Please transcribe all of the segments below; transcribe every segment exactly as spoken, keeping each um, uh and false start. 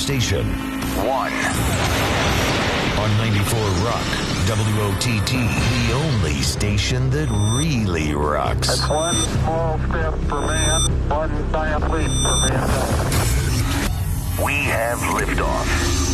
station. One. On ninety-four Rock, W O T T, the only station that really rocks. That's one small step for man, one giant leap for mankind. We have liftoff.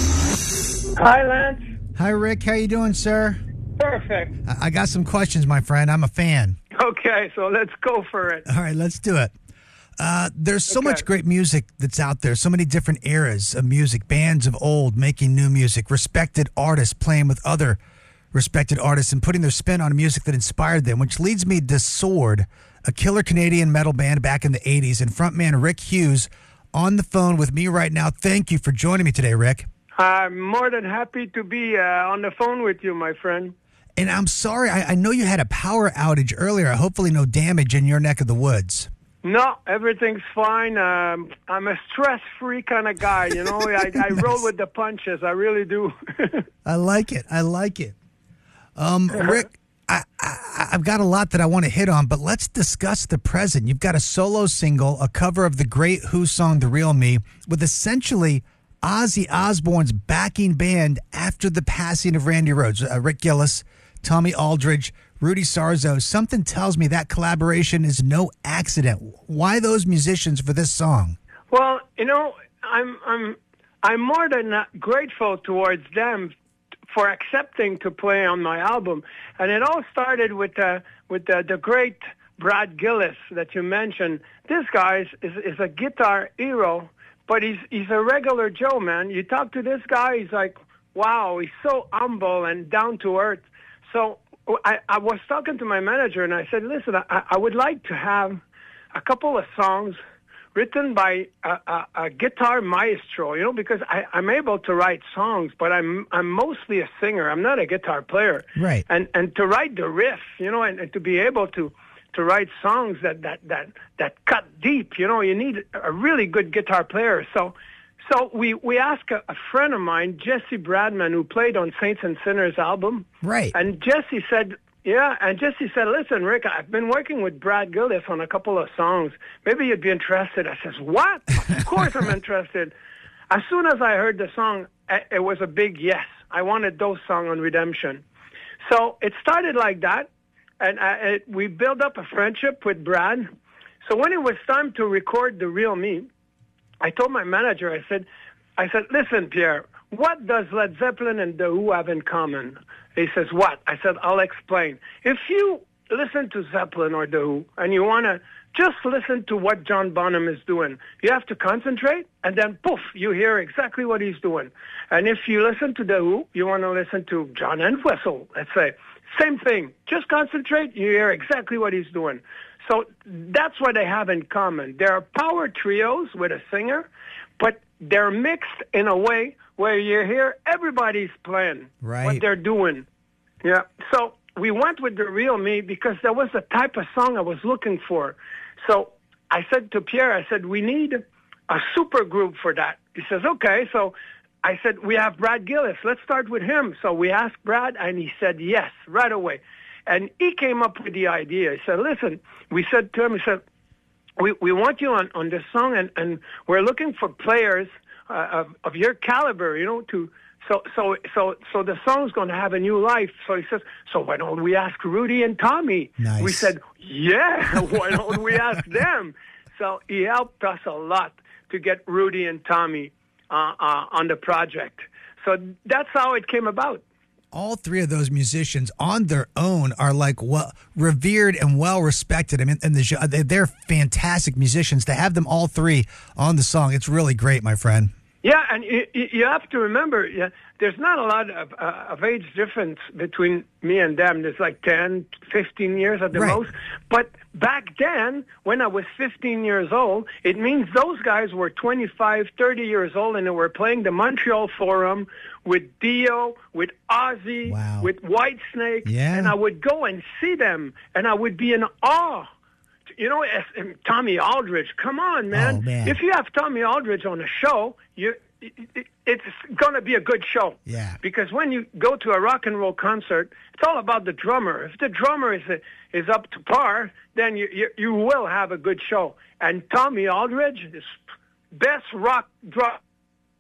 Hi, Lance. Hi, Rick. How you doing, sir? Perfect. I, I got some questions, my friend. I'm a fan. Okay, so let's go for it. All right, let's do it. Uh, there's so Okay. much great music that's out there, so many different eras of music, bands of old making new music, respected artists playing with other respected artists and putting their spin on music that inspired them, which leads me to Sword, a killer Canadian metal band back in the eighties, and frontman Rick Hughes on the phone with me right now. Thank you for joining me today, Rick. I'm more than happy to be uh, on the phone with you, my friend. And I'm sorry, I, I know you had a power outage earlier. Hopefully no damage in your neck of the woods. No, everything's fine. Um, I'm a stress-free kind of guy, you know. I, I Nice. roll with the punches. I really do. I like it. I like it. Um, Rick, I, I, I've got a lot that I want to hit on, but let's discuss the present. You've got a solo single, a cover of the great Who song, The Real Me, with essentially Ozzy Osbourne's backing band after the passing of Randy Rhoads. Uh, Rick Gillis, Tommy Aldridge, Rudy Sarzo. Something tells me that collaboration is no accident. Why those musicians for this song? Well, you know, I'm I'm I'm more than uh, grateful towards them for accepting to play on my album, and it all started with uh, with uh, the great Brad Gillis that you mentioned. This guy is, is is a guitar hero, but he's he's a regular Joe, man. You talk to this guy, he's like, wow, he's so humble and down to earth. So I, I was talking to my manager, and I said, listen, I, I would like to have a couple of songs written by a, a, a guitar maestro, you know, because I, I'm able to write songs, but I'm I'm mostly a singer. I'm not a guitar player. Right. And and to write the riff, you know, and, and to be able to to write songs that, that, that, that cut deep, you know, you need a really good guitar player. So so we, we asked a, a friend of mine, Jesse Bradman, who played on Saints and Sinners album. Right. And Jesse said, yeah, and Jesse said, listen, Rick, I've been working with Brad Gillis on a couple of songs. Maybe you'd be interested. I says, what? Of course I'm interested. As soon as I heard the song, it was a big yes. I wanted those songs on Redemption. So it started like that, and I, it, we built up a friendship with Brad. So when it was time to record The Real Me, I told my manager, I said, I said, listen, Pierre, what does Led Zeppelin and The Who have in common? He says, what? I said, I'll explain. If you listen to Zeppelin or The Who and you want to just listen to what John Bonham is doing, you have to concentrate, and then, poof, you hear exactly what he's doing. And if you listen to The Who, you want to listen to John Entwistle, let's say. Same thing. Just concentrate, you hear exactly what he's doing. So that's what they have in common. There are power trios with a singer, but they're mixed in a way where you hear everybody's playing Right. what they're doing. Yeah. So we went with The Real Me because that was the type of song I was looking for. So I said to Pierre, I said, we need a super group for that. He says, okay. So I said, we have Brad Gillis. Let's start with him. So we asked Brad, and he said yes right away. And he came up with the idea. He said, listen, we said to him, he said, we, we want you on, on this song, and, and we're looking for players uh, of, of your caliber, you know, to so so so so the song's going to have a new life. So he says, so why don't we ask Rudy and Tommy? Nice. We said, yeah, why don't we ask them? So he helped us a lot to get Rudy and Tommy uh, uh, on the project. So that's how it came about. All three of those musicians on their own are like well revered and well respected. I mean, and the, they're fantastic musicians. To have them all three on the song, it's really great, my friend. Yeah, and you, you have to remember, yeah, there's not a lot of, uh, of age difference between me and them. There's like ten, fifteen years at the Right. most. But back then, when I was fifteen years old, it means those guys were twenty-five, thirty years old, and they were playing the Montreal Forum with Dio, with Ozzy, Wow. with Whitesnake. Yeah. And I would go and see them, and I would be in awe. You know, as, and Tommy Aldridge, come on, man. Oh, man. If you have Tommy Aldridge on a show, you it, it, it's going to be a good show. Yeah. Because when you go to a rock and roll concert, it's all about the drummer. If the drummer is is up to par, then you you, you will have a good show. And Tommy Aldridge is best rock drum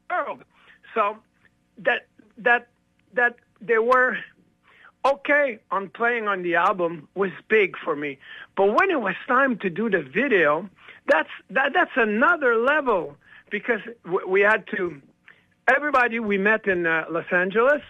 world. So that that that they were okay on playing on the album was big for me. But when it was time to do the video, that's that that's another level, because w- we had to. Everybody we met in uh, Los Angeles,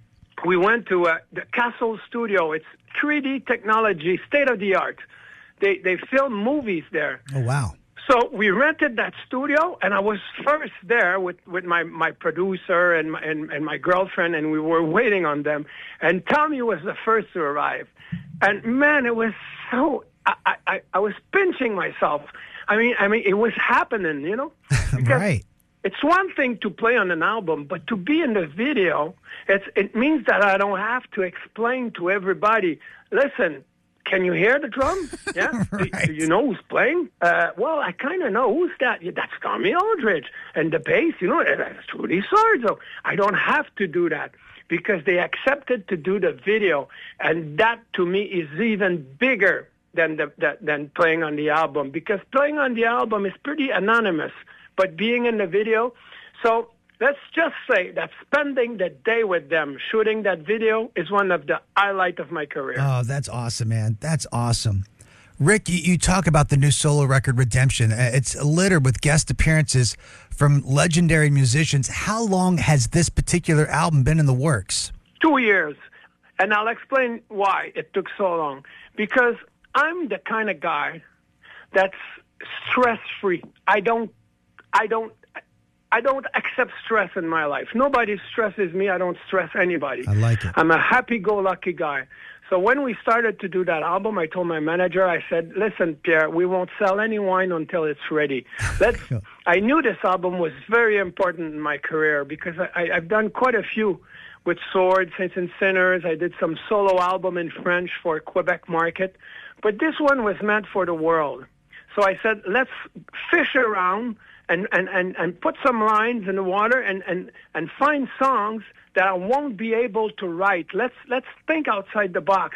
we went to uh, the Castle Studio. It's three D technology, state of the art. They they film movies there. Oh wow! So we rented that studio, and I was first there with, with my, my producer and my, and, and my girlfriend, and we were waiting on them. And Tommy was the first to arrive. And man, it was so, I, I, I was pinching myself. I mean, I mean, it was happening, you know? Right. It's one thing to play on an album, but to be in the video, it's, it means that I don't have to explain to everybody, listen, can you hear the drum? Yeah. Right. do, do you know who's playing? Uh, well, I kind of know. Who's that? Yeah, that's Tommy Aldridge. And the bass, you know, that's Trudy Sarzo. I don't have to do that because they accepted to do the video. And that, to me, is even bigger than the, the, than playing on the album, because playing on the album is pretty anonymous, but being in the video, so let's just say that spending the day with them, shooting that video, is one of the highlights of my career. Oh, that's awesome, man. That's awesome. Rick, you, you talk about the new solo record, Redemption. Uh, It's littered with guest appearances from legendary musicians. How long has this particular album been in the works? Two years. And I'll explain why it took so long. Because I'm the kind of guy that's stress-free. I don't, I don't, I don't accept stress in my life. Nobody stresses me. I don't stress anybody. I like it. I'm a happy-go-lucky guy. So when we started to do that album, I told my manager, I said, listen, Pierre, we won't sell any wine until it's ready. Let's. I knew this album was very important in my career because I, I've done quite a few with Swords, Saints and Sinners. I did some solo album in French for Quebec market. But this one was meant for the world. So I said, let's fish around and, and, and, and put some lines in the water and, and, and find songs that I won't be able to write. Let's let's think outside the box.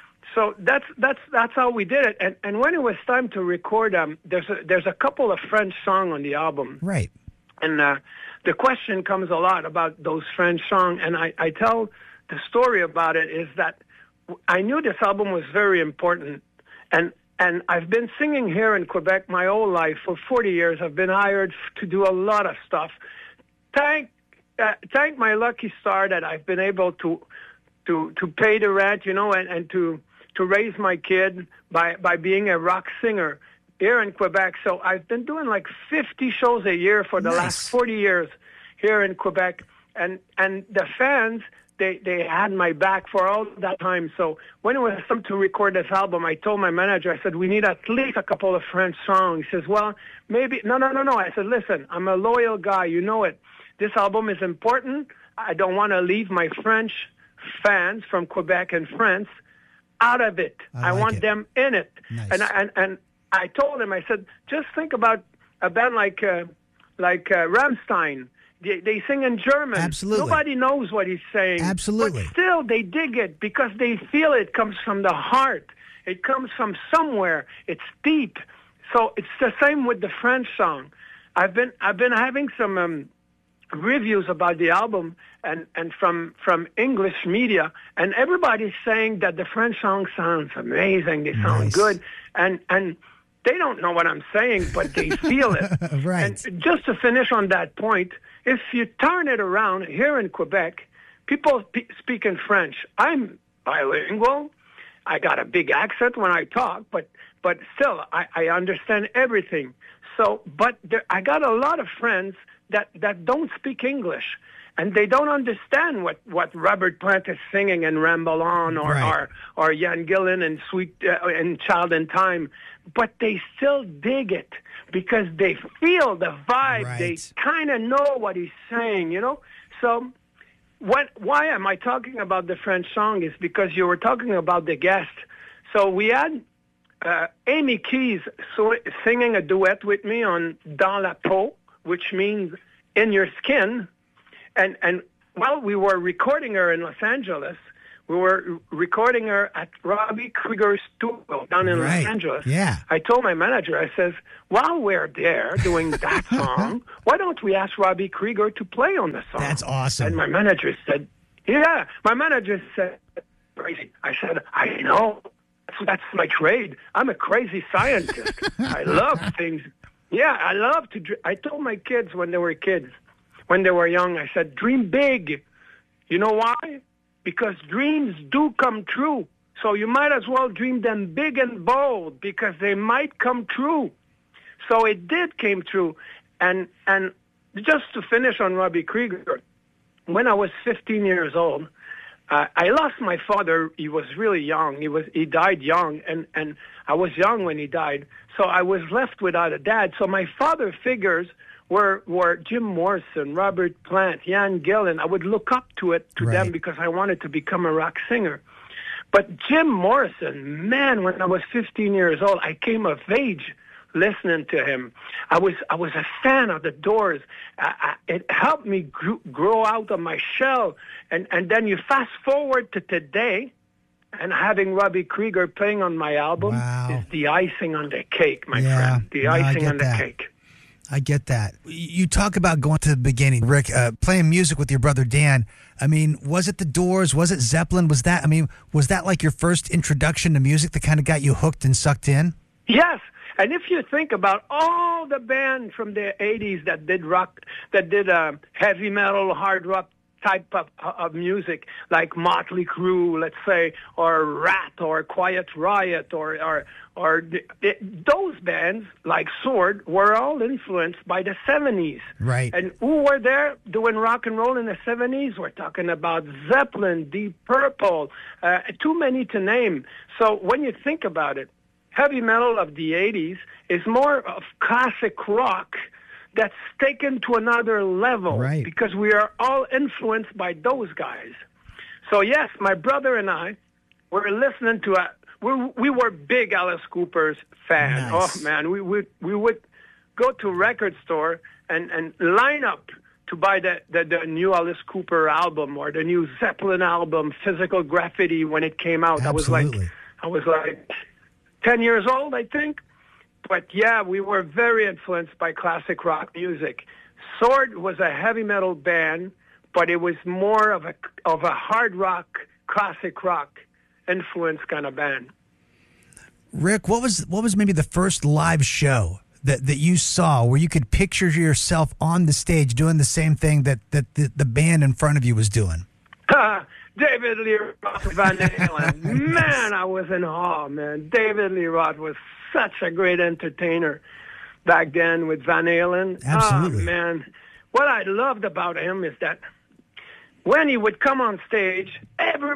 So that's that's that's how we did it. And and when it was time to record them, um, there's a, there's a couple of French songs on the album. Right. And uh, the question comes a lot about those French songs. And I, I tell the story about it is that I knew this album was very important. And and I've been singing here in Quebec my whole life. For forty years, I've been hired to do a lot of stuff. Thank Uh, thank my lucky star that I've been able to to to pay the rent, you know, and, and to to raise my kid by by being a rock singer here in Quebec. So I've been doing like fifty shows a year for the Nice. last forty years here in Quebec, and and the fans, they they had my back for all that time. So when it was time to record this album, I told my manager, I said, we need at least a couple of French songs. He says, well, maybe no no no no. I said, listen, I'm a loyal guy, you know it. This album is important. I don't want to leave my French fans from Quebec and France out of it. I I, like want it. them in it. Nice. And, I- and and I told him, I said, just think about a band like uh, like uh, Rammstein. They, they sing in German. Absolutely. Nobody knows what he's saying. Absolutely. But still, they dig it because they feel it comes from the heart. It comes from somewhere. It's deep. So it's the same with the French song. I've been I've been having some. Um, reviews about the album and, and from from English media, and everybody's saying that the French song sounds amazing, they sound Nice. good, and and they don't know what I'm saying, but they feel it. Right. And just to finish on that point, if you turn it around here in Quebec, people pe- speak in French. I'm bilingual. I got a big accent when I talk, but but still, I, I understand everything. So, but there, I got a lot of friends that, that don't speak English, and they don't understand what, what Robert Plant is singing in Ramble On or, Right. or, or Ian Gillan and Sweet uh, and Child in Time, but they still dig it because they feel the vibe. Right. They kind of know what he's saying, you know? So what, why am I talking about the French song is because you were talking about the guest. So we had uh, Amy Keys so, singing a duet with me on Dans la peau, which means in your skin. And and while we were recording her in Los Angeles, we were recording her at Robbie Krieger's studio down in Right. Los Angeles. Yeah. I told my manager, I says, while we're there doing that song, why don't we ask Robbie Krieger to play on the song? That's awesome. And my manager said, yeah. My manager said, crazy. I said, I know. That's, that's my trade. I'm a crazy scientist. I love things. Yeah, I love to dr- I told my kids when they were kids, when they were young, I said, dream big. You know why? Because dreams do come true. So you might as well dream them big and bold because they might come true. So it did came true. And and just to finish on Robbie Krieger, when I was fifteen years old, uh, I lost my father. He was really young. He was he died young, and, and I was young when he died. So I was left without a dad. So my father figures were were Jim Morrison, Robert Plant, Ian Gillan. I would look up to it to Right. them because I wanted to become a rock singer. But Jim Morrison, man, when I was fifteen years old, I came of age listening to him. I was I was a fan of the Doors. I, I, it helped me gr- grow out of my shell. And and then you fast forward to today, and having Robbie Krieger playing on my album Wow. is the icing on the cake, my Yeah. friend. The No, I icing get on the that. cake. I get that. You talk about going to the beginning, Rick, uh, playing music with your brother Dan. I mean, was it the Doors? Was it Zeppelin? Was that, I mean, was that like your first introduction to music that kind of got you hooked and sucked in? Yes. And if you think about all the bands from the eighties that did rock, that did uh, heavy metal, hard rock type of, of music, like Motley Crue, let's say, or Rat, or Quiet Riot, or or or the, the, those bands like Sword were all influenced by the seventies. Right. And who were there doing rock and roll in the seventies? We're talking about Zeppelin, Deep Purple, uh, too many to name. So when you think about it, heavy metal of the eighties is more of classic rock that's taken to another level, Right. because we are all influenced by those guys. So yes, my brother and I were listening to a we we were big Alice Cooper's fans. Nice. Oh man, we would we would go to a record store and, and line up to buy the, the the new Alice Cooper album or the new Zeppelin album, Physical Graffiti, when it came out. I was Absolutely. like I was like ten years old, I think. But yeah, we were very influenced by classic rock music. Sword was a heavy metal band, but it was more of a of a hard rock, classic rock influence kind of band. Rick, what was what was maybe the first live show that, that you saw where you could picture yourself on the stage doing the same thing that, that the, the band in front of you was doing? David Lee Roth, Van Halen. Man, I was in awe, man. David Lee Roth was such a great entertainer back then with Van Halen. Absolutely. Oh, man. What I loved about him is that when he would come on stage, every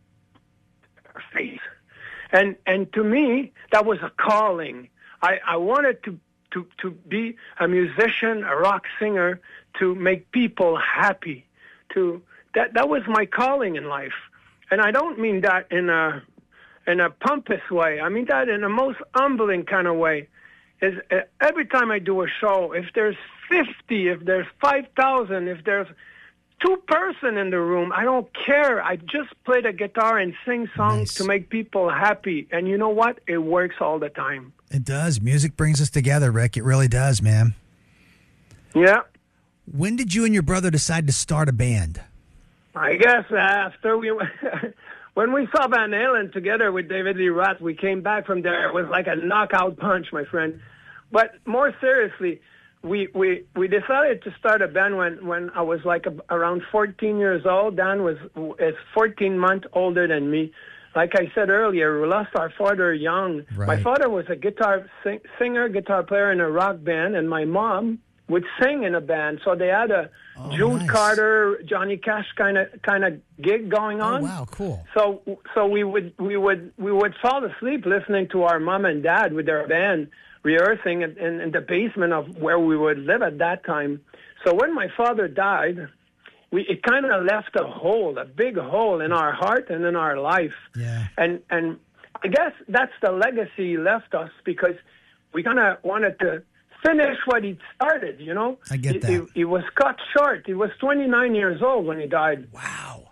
face. And and to me, that was a calling. I, I wanted to, to, to be a musician, a rock singer, to make people happy. To that that was my calling in life. And I don't mean that in a in a pompous way. I mean that in a most humbling kind of way. Is uh, every time I do a show, if there's fifty, if there's five thousand, if there's two person in the room, I don't care. I just play the guitar and sing songs Nice. to make people happy. And you know what? It works all the time. It does. Music brings us together, Rick. It really does, man. Yeah. When did you and your brother decide to start a band? I guess after we when we saw Van Halen together with David Lee Roth, we came back from there. It was like a knockout punch, my friend. But more seriously, we we, we decided to start a band when, when I was like a, around fourteen years old. Dan was is fourteen months older than me. Like I said earlier, we lost our father young. Right. My father was a guitar sing, singer, guitar player in a rock band, and my mom would sing in a band. So they had a Oh, Jude nice. Carter, Johnny Cash kind of kind of gig going on. Oh, wow, cool. So so we would we would we would fall asleep listening to our mom and dad with their band rehearsing in, in, in the basement of where we would live at that time. So when my father died, we it kind of left a hole, a big hole in our heart and in our life. Yeah. And and I guess that's the legacy he left us, because we kind of wanted to finish what he started, you know? I get he, that. He, he was cut short. He was twenty-nine years old when he died. Wow.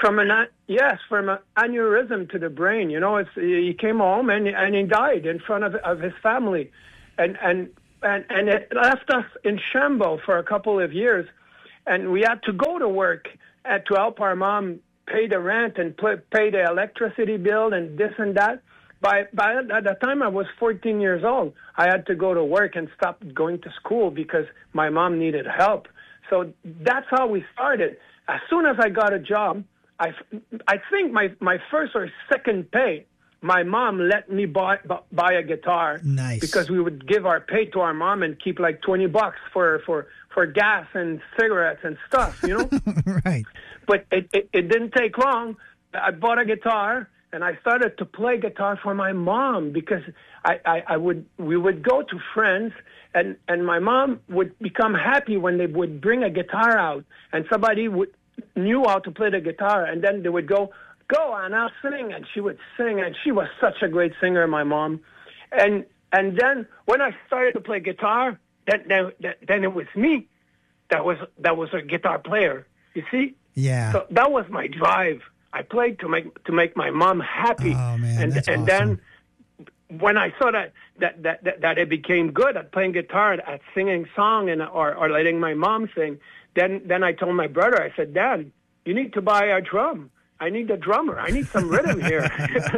from an a- yes, from an aneurysm to the brain. You know, it's he came home and and he died in front of of his family, and and and and it left us in shambles for a couple of years, and we had to go to work uh, to help our mom pay the rent and pay, pay the electricity bill and this and that. By by at the time I was fourteen years old, I had to go to work and stop going to school because my mom needed help. So that's how we started. As soon as I got a job, I, I think my, my first or second pay, my mom let me buy buy a guitar. Nice. Because we would give our pay to our mom and keep like twenty bucks for, for, for gas and cigarettes and stuff, you know? Right. But it, it, it didn't take long. I bought a guitar and I started to play guitar for my mom because I, I, I would we would go to friends and, and my mom would become happy when they would bring a guitar out and somebody would knew how to play the guitar, and then they would go, go on, I'll sing, and she would sing, and she was such a great singer, my mom. And and then when I started to play guitar, then then, then it was me that was that was a guitar player. You see? Yeah. So that was my drive. I played to make to make my mom happy. Oh man, and that's and awesome. then when I saw that that, that that that I became good at playing guitar, at singing song, and or, or letting my mom sing, then then I told my brother, I said, Dad, you need to buy a drum. I need a drummer. I need some rhythm here.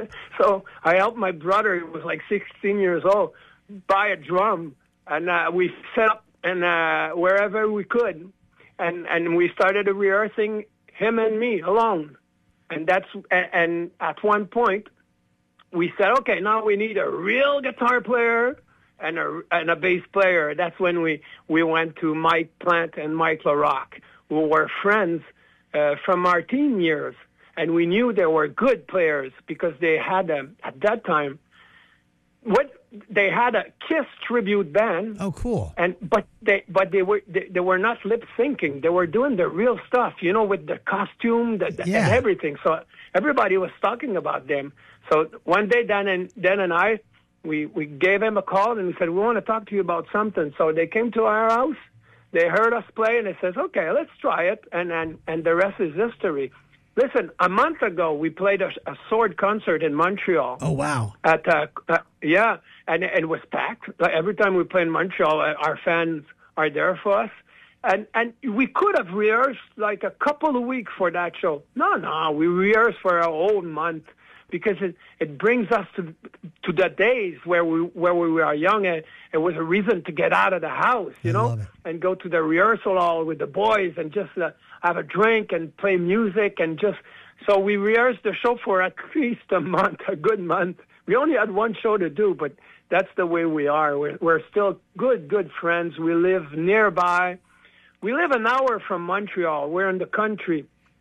So I helped my brother, who was like sixteen years old, buy a drum, and uh, we set up and uh, wherever we could, and and we started rehearsing, him and me alone, and that's and, and at one point we said, okay, now we need a real guitar player and a and a bass player. That's when we we went to Mike Plant and Mike LaRock, who were friends uh, from our teen years. And we knew they were good players because they had a, at that time, what they had a Kiss tribute band. Oh, cool! And but they but they were they, they were not lip syncing. They were doing the real stuff, you know, with the costume, the, the, Yeah. and everything. So everybody was talking about them. So one day, Dan and Dan and I, we we gave them a call and we said, we want to talk to you about something. So they came to our house. They heard us play and they says, okay, let's try it. And and and the rest is history. Listen, a month ago, we played a, a sword concert in Montreal. Oh, wow. At uh, uh, yeah, and, and it was packed. Like, every time we play in Montreal, uh, our fans are there for us. And and we could have rehearsed like a couple of weeks for that show. No, no, we rehearsed for a whole month because it, it brings us to to the days where we where we were young. And it was a reason to get out of the house, you I know, love it. and go to the rehearsal hall with the boys and just uh, have a drink and play music and just. So we rehearsed the show for at least a month, a good month. We only had one show to do, but that's the way we are. We're, we're still good, good friends. We live nearby. We live an hour from Montreal. We're in the country.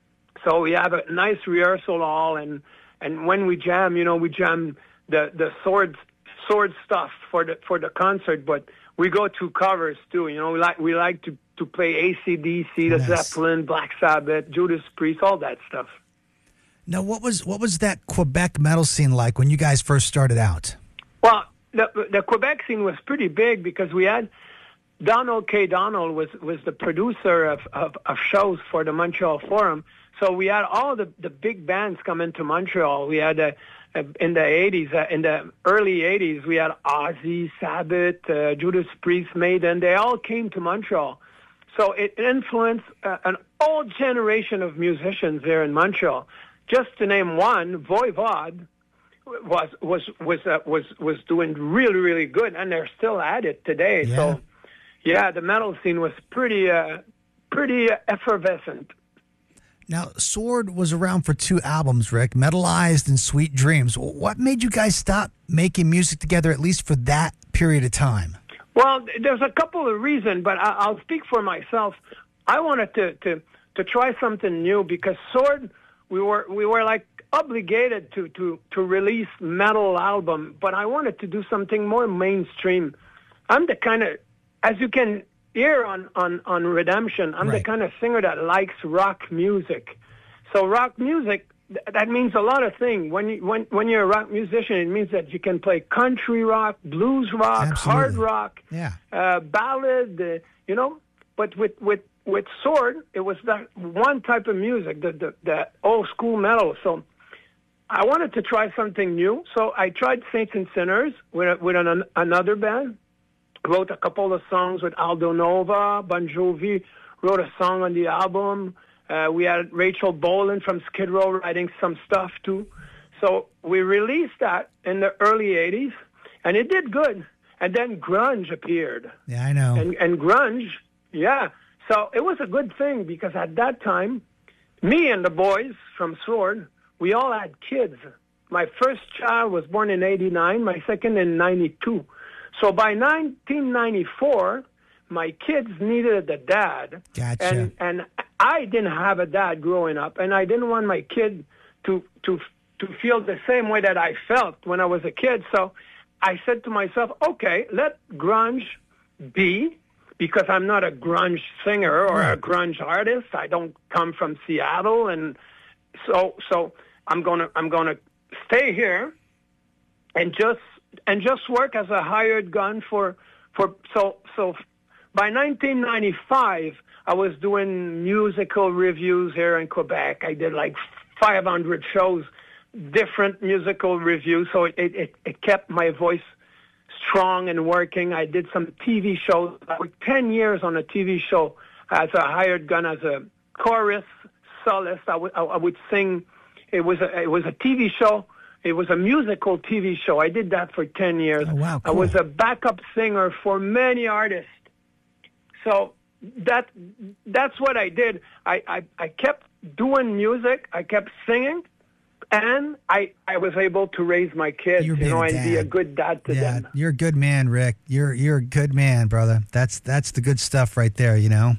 So we have a nice rehearsal hall, and, and when we jam, you know, we jam the, the sword sword stuff for the for the concert, but we go to covers too. You know, we like we like to, to play A C D C, the Yes. Zeppelin, Black Sabbath, Judas Priest, all that stuff. Now, what was what was that Quebec metal scene like when you guys first started out? Well, the the Quebec scene was pretty big because we had Donald K. Donald was, was the producer of, of, of shows for the Montreal Forum. So we had all the, the big bands come into Montreal. We had uh, uh, in the eighties, uh, in the early eighties, we had Ozzy, Sabbath, uh, Judas Priest, Maiden. They all came to Montreal. So it influenced uh, an old generation of musicians there in Montreal. Just to name one, Voivod was was was uh, was was doing really really good, and they're still at it today. Yeah. So, yeah, the metal scene was pretty uh, pretty effervescent. Now, Sword was around for two albums, Rick, Metalized and Sweet Dreams. What made you guys stop making music together, at least for that period of time? Well, there's a couple of reasons, but I, I'll speak for myself. I wanted to, to, to try something new because Sword, we were we were like obligated to, to, to release metal album, but I wanted to do something more mainstream. I'm the kind of, as you can hear on, on, on Redemption, I'm Right. the kind of singer that likes rock music. So rock music, th- that means a lot of things. When, you, when, when you're a rock musician, it means that you can play country rock, blues rock, Absolutely. hard rock, Yeah. uh, ballad, uh, you know. But with, with with Sword, it was that one type of music, the, the, the old school metal. So I wanted to try something new. So I tried Saints and Sinners with, with an, another band. Wrote a couple of songs with Aldo Nova. Bon Jovi wrote a song on the album. Uh, we had Rachel Bolan from Skid Row writing some stuff too. So we released that in the early eighties, and it did good. And then grunge appeared. Yeah, I know. And, and grunge, yeah. So it was a good thing because at that time, me and the boys from Sword, we all had kids. My first child was born in eighty-nine, my second in ninety-two. So by nineteen ninety-four, my kids needed a dad. Gotcha. And, and I didn't have a dad growing up, and I didn't want my kid to, to, to feel the same way that I felt when I was a kid. So I said to myself, okay, let grunge be, because I'm not a grunge singer or a grunge artist. I don't come from Seattle, and so so I'm gonna I'm gonna stay here and just and just work as a hired gun for for so so by nineteen ninety-five I was doing musical reviews here in Quebec. I did like five hundred shows, different musical reviews, so it it, it kept my voice strong and working. I did some T V shows. I worked ten years on a T V show as a hired gun, as a chorus soloist. I would I, I would sing. It was a it was a T V show. It was a musical T V show. I did that for ten years. Oh, wow, I cool. was a backup singer for many artists. So that that's what I did. I, I, I kept doing music. I kept singing. And I, I was able to raise my kids, You're you being know, a and be dad. a good dad to Yeah, them. you're a good man, Rick. You're you're a good man, brother. That's that's the good stuff right there, you know.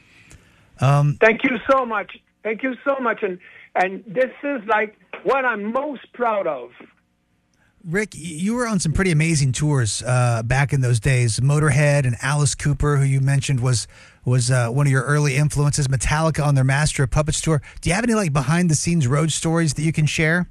Um, Thank you so much. Thank you so much. And and this is like what I'm most proud of. Rick, you were on some pretty amazing tours uh, back in those days. Motorhead and Alice Cooper, who you mentioned was was uh, one of your early influences. Metallica on their Master of Puppets tour. Do you have any like behind the scenes road stories that you can share?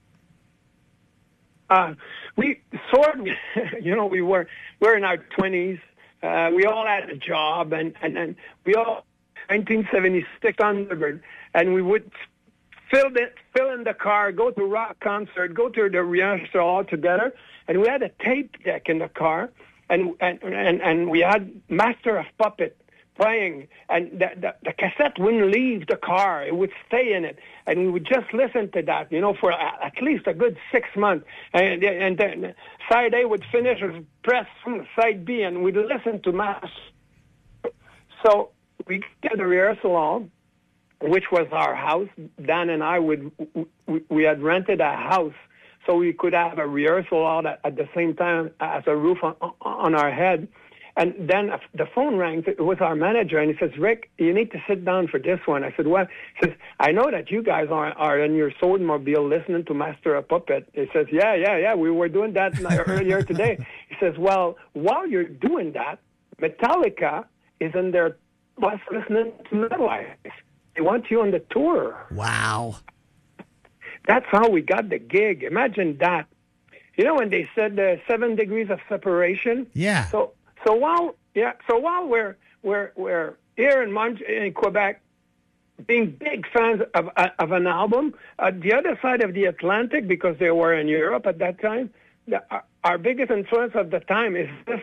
Uh, we sort of, you know, we were we're in our twenties. Uh, we all had a job, and and, and we all nineteen seventy-six Thunderbird, and we would fill the fill in the car, go to rock concert, go to the rehearsal all together, and we had a tape deck in the car, and and and, and we had Master of Puppet playing, and the, the the cassette wouldn't leave the car; it would stay in it, and we would just listen to that, you know, for a, at least a good six months, and and then side A would finish with press from side B, and we'd listen to Master. So we did the rehearsal hall, which was our house. Dan and I would we, we had rented a house so we could have a rehearsal hall at, at the same time as a roof on, on our head. And then the phone rang. It was our manager, and he says, "Rick, you need to sit down for this one." I said, "What?" He says, "I know that you guys are are in your Soulmobile listening to Master of Puppet." He says, "Yeah, yeah, yeah. We were doing that earlier today." He says, "Well, while you're doing that, Metallica is in their bus listening to Metallica. They want you on the tour." Wow. That's how we got the gig. Imagine that. You know when they said the seven degrees of separation? Yeah. So so while yeah, so while we're we're we're here in Mont- in Quebec, being big fans of of an album, at the other side of the Atlantic, because they were in Europe at that time, the, our, our biggest influence of the time is this.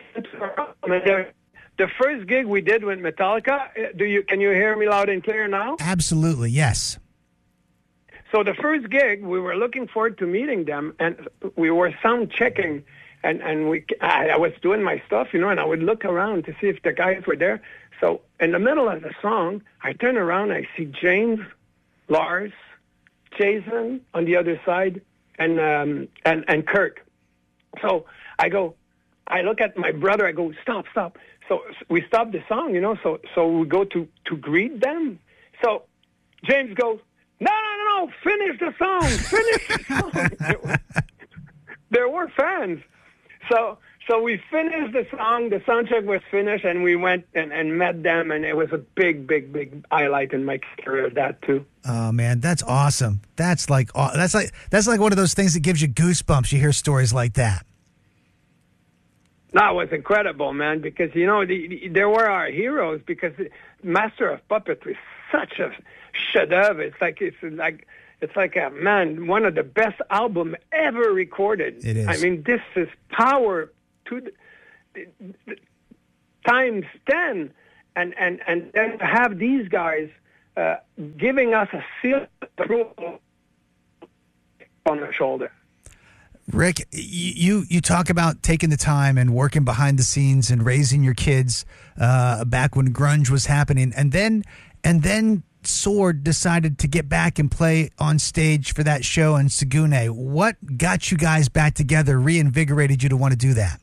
The first gig we did with Metallica, do you can you hear me loud and clear now? Absolutely, yes. So the first gig, we were looking forward to meeting them, and we were sound checking, and and we I, I was doing my stuff, you know, and I would look around to see if the guys were there. So in the middle of the song, I turn around, I see James, Lars, Jason on the other side, and um, and and Kirk. So I go, I look at my brother, I go, stop, stop. So we stop the song, you know, so so we go to, to greet them. So James goes, no, no, no, no, finish the song, finish the song. There were fans. So so we finished the song, the sound check was finished, and we went and, and met them, and it was a big, big, big highlight in my career, that too. Oh man, that's awesome. That's like that's like that's like one of those things that gives you goosebumps. You hear stories like that. That was incredible, man, because, you know, the, the, there were our heroes, because Master of Puppets was such a chef-d'oeuvre. It's like, it's like, it's like, a, man, one of the best albums ever recorded. It is. I mean, this is power to the, the, the, times ten, and, and, and then to have these guys uh, giving us a seal of approval on their shoulder. Rick, you you talk about taking the time and working behind the scenes and raising your kids uh, back when grunge was happening, and then and then Sword decided to get back and play on stage for that show in Saguenay. What got you guys back together, reinvigorated you to want to do that?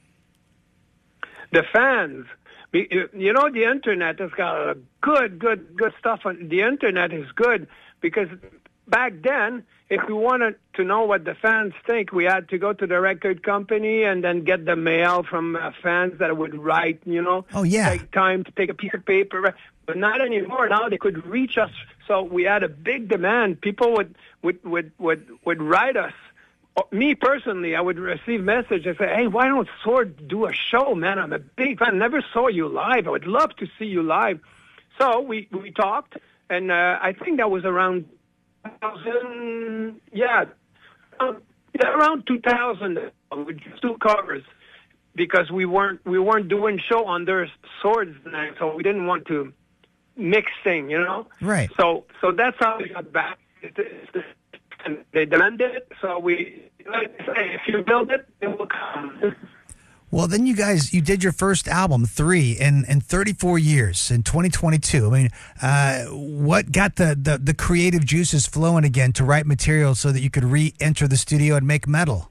The fans. You know, the internet has got a good, good, good stuff. On the internet is good because back then, if we wanted to know what the fans think, we had to go to the record company and then get the mail from uh, fans that would write, you know. Oh, yeah. Take time to take a piece of paper. But not anymore. Now they could reach us. So we had a big demand. People would, would, would, would, would write us. Me personally, I would receive messages say, hey, why don't Sword do a show, man? I'm a big fan. Never saw you live. I would love to see you live. So we, we talked, and uh, I think that was around two thousand, yeah, um, yeah, around two thousand. We just do covers because we weren't we weren't doing show under Sword's name, so we didn't want to mix things, you know. Right. So so that's how we got back. It, it, and they demanded it, so we like I say, if you build it, it will come. Well, then you guys, you did your first album, Three, in, in thirty-four years, in twenty twenty-two. I mean, uh, what got the, the, the creative juices flowing again to write material so that you could re-enter the studio and make metal?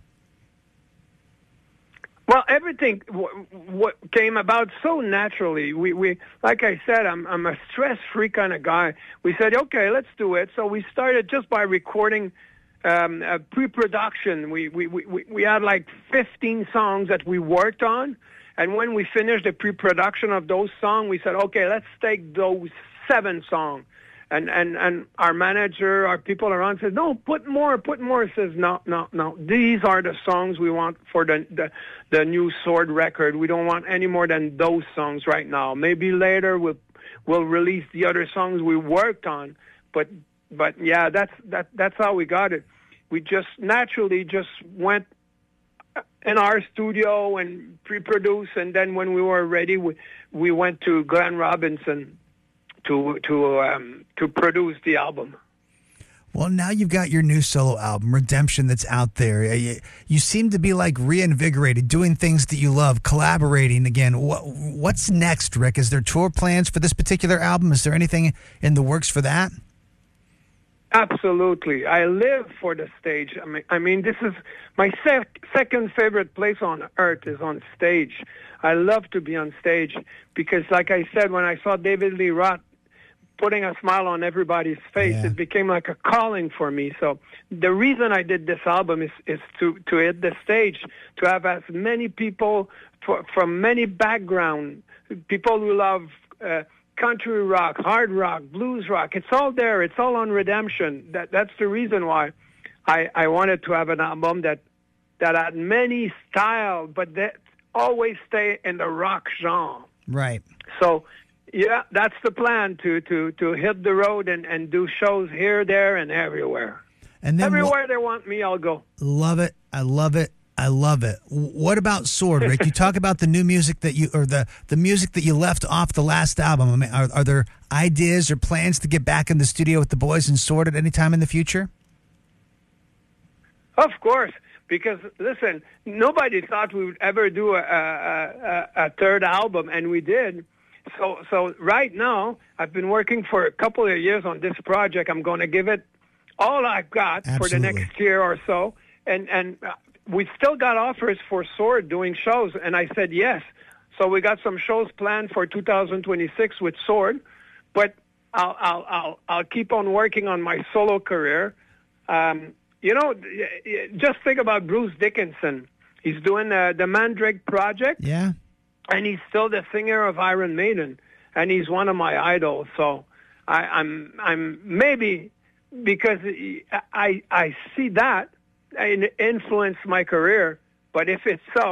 Well, everything w- what came about so naturally. We, we like I said, I'm I'm a stress-free kind of guy. We said, okay, let's do it. So we started just by recording um, a pre-production. We, we we we had like fifteen songs that we worked on, and when we finished the pre-production of those songs, we said, okay, let's take those seven songs. And, and and our manager, our people around said, no, put more, put more. He says, no, no, no. These are the songs we want for the, the the new Sword record. We don't want any more than those songs right now. Maybe later we'll we'll release the other songs we worked on. But but yeah, that's that that's how we got it. We just naturally just went in our studio and pre-produced, and then when we were ready, we we went to Glenn Robinson to to um, to produce the album. Well, now you've got your new solo album, Redemption, that's out there. You, you seem to be like reinvigorated, doing things that you love, collaborating again. What, what's next, Rick? Is there tour plans for this particular album? Is there anything in the works for that? Absolutely. I live for the stage. I mean, I mean this is my sec- second favorite place on earth is on stage. I love to be on stage because, like I said, when I saw David Lee Roth putting a smile on everybody's face, yeah. It became like a calling for me. So the reason I did this album is, is to, to hit the stage, to have as many people for, from many backgrounds, people who love uh, country rock, hard rock, blues rock. It's all there. It's all on Redemption. That That's the reason why I, I wanted to have an album that, that had many styles, but that always stay in the rock genre. Right. So, yeah, that's the plan, to, to, to hit the road and, and do shows here, there, and everywhere. And then everywhere what, they want me, I'll go. Love it. I love it. I love it. What about Sword, Rick? You talk about the new music that you, or the, the music that you left off the last album. I mean, are, are there ideas or plans to get back in the studio with the boys and Sword at any time in the future? Of course. Because, listen, nobody thought we would ever do a, a, a, a third album, and we did. So so right now, I've been working for a couple of years on this project. I'm going to give it all I've got Absolutely. for the next year or so. And, and we still got offers for Sword doing shows, and I said yes. So we got some shows planned for two thousand twenty-six with Sword. But I'll, I'll, I'll, I'll keep on working on my solo career. Um You know, just think about Bruce Dickinson. He's doing uh, the Mandrake Project. Yeah. And he's still the singer of Iron Maiden. And he's one of my idols. So I, I'm I'm maybe because I I see that and influence my career. But if it's so,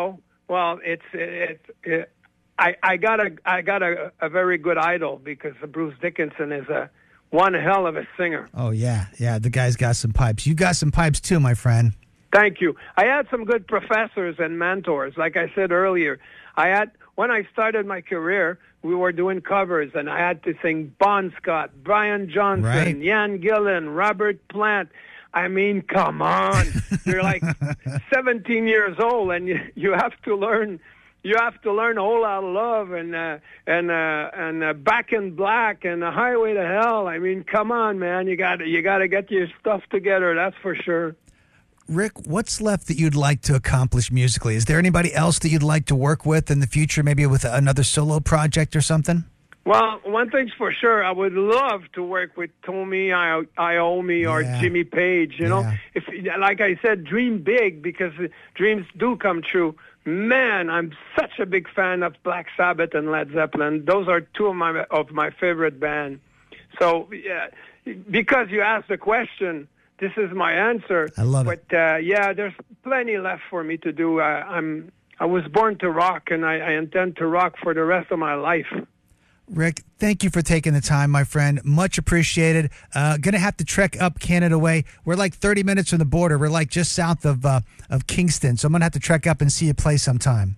well, it's it, it, I I got a I got a, a very good idol because Bruce Dickinson is a one hell of a singer. Oh yeah, yeah. The guy's got some pipes. You got some pipes too, my friend. Thank you. I had some good professors and mentors. Like I said earlier, I had when I started my career, we were doing covers, and I had to sing Bon Scott, Brian Johnson, Right. Ian Gillan, Robert Plant. I mean, come on. You're like seventeen years old, and you, you have to learn. You have to learn a whole lot of love and uh, and uh, and uh, Back in Black and the Highway to Hell. I mean, come on, man. You got you got to get your stuff together. That's for sure. Rick, what's left that you'd like to accomplish musically? Is there anybody else that you'd like to work with in the future, maybe with another solo project or something? Well, one thing's for sure, I would love to work with Tommy I- Iommi or Yeah. Jimmy Page. You know, Yeah. if like I said, dream big because dreams do come true. Man, I'm such a big fan of Black Sabbath and Led Zeppelin. Those are two of my of my favorite band. So, yeah, because you asked the question, this is my answer. I love but, it. But uh, yeah, there's plenty left for me to do. Uh, I'm I was born to rock, and I, I intend to rock for the rest of my life. Rick, thank you for taking the time, my friend. Much appreciated. Uh, gonna have to trek up Canada way. We're like thirty minutes from the border. We're like just south of uh, of Kingston, so I'm gonna have to trek up and see you play sometime.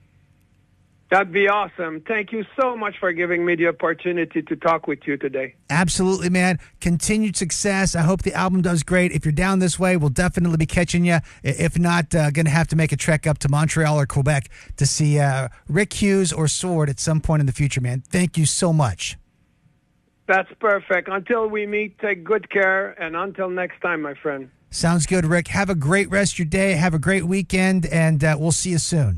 That'd be awesome. Thank you so much for giving me the opportunity to talk with you today. Absolutely, man. Continued success. I hope the album does great. If you're down this way, we'll definitely be catching you. If not, uh, going to have to make a trek up to Montreal or Quebec to see uh, Rick Hughes or Sword at some point in the future, man. Thank you so much. That's perfect. Until we meet, take good care, and until next time, my friend. Sounds good, Rick. Have a great rest of your day. Have a great weekend, and uh, we'll see you soon.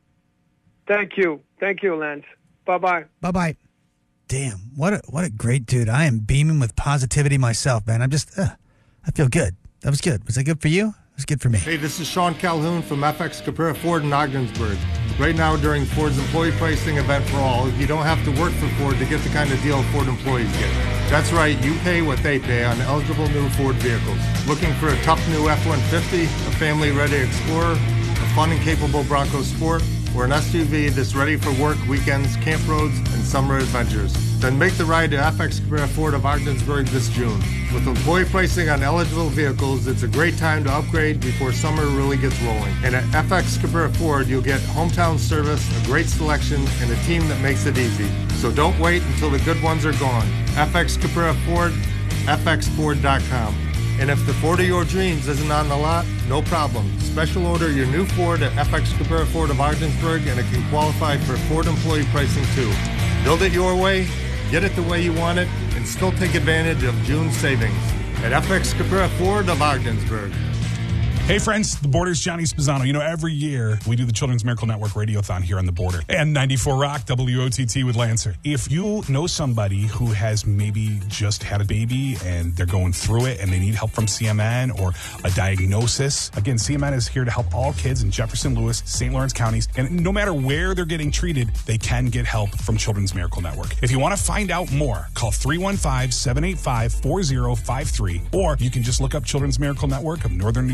Thank you. Thank you, Lance. Bye-bye. Bye-bye. Damn, what a, what a great dude. I am beaming with positivity myself, man. I'm just, uh, I feel good. That was good. Was that good for you? It was good for me. Hey, this is Sean Calhoun from F X Caprera Ford in Ogdensburg. Right now, during Ford's employee pricing event for all, you don't have to work for Ford to get the kind of deal Ford employees get. That's right, you pay what they pay on eligible new Ford vehicles. Looking for a tough new F one fifty, a family-ready Explorer, a fun and capable Bronco Sport, or an S U V that's ready for work, weekends, camp roads, and summer adventures? Then make the ride to F X Caprera Ford of Ogdensburg this June. With employee pricing on eligible vehicles, it's a great time to upgrade before summer really gets rolling. And at F X Caprera Ford, you'll get hometown service, a great selection, and a team that makes it easy. So don't wait until the good ones are gone. F X Caprera Ford, F X Ford dot com. And if the Ford of your dreams isn't on the lot, no problem. Special order your new Ford at F X Caprera Ford of Ogdensburg, and it can qualify for Ford employee pricing too. Build it your way, get it the way you want it, and still take advantage of June's savings at F X Caprera Ford of Ogdensburg. Hey friends, the Border's Johnny Spizzano. You know, every year we do the Children's Miracle Network Radiothon here on the Border. And ninety-four Rock, W O T T with Lancer. If you know somebody who has maybe just had a baby and they're going through it and they need help from C M N or a diagnosis, again, C M N is here to help all kids in Jefferson, Lewis, Saint Lawrence counties. And no matter where they're getting treated, they can get help from Children's Miracle Network. If you want to find out more, call three one five, seven eight five, four zero five three, or you can just look up Children's Miracle Network of Northern New York.